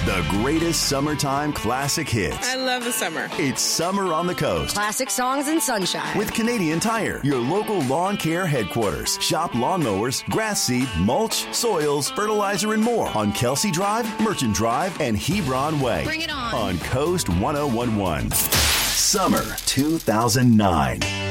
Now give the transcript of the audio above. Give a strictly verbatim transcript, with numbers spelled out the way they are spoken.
The greatest summertime classic hits. I love the summer. It's Summer on the Coast. Classic songs and sunshine. With Canadian Tire, your local lawn care headquarters. Shop lawnmowers, grass seed, mulch, soils, fertilizer, and more on Kelsey Drive, Merchant Drive, and Hebron Way. Bring it on. On Coast ten eleven. Summer two thousand nine.